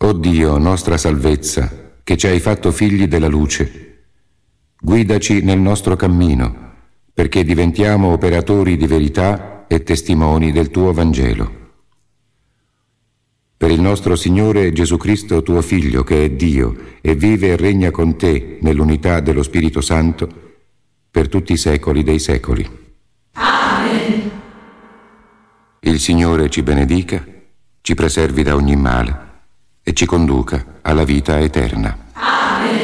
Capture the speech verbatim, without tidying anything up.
O Dio, nostra salvezza, che ci hai fatto figli della luce, guidaci nel nostro cammino, perché diventiamo operatori di verità e testimoni del tuo Vangelo. Per il nostro Signore Gesù Cristo, tuo Figlio, che è Dio e vive e regna con te nell'unità dello Spirito Santo, per tutti i secoli dei secoli. Amen. Il Signore ci benedica, ci preservi da ogni male e ci conduca alla vita eterna.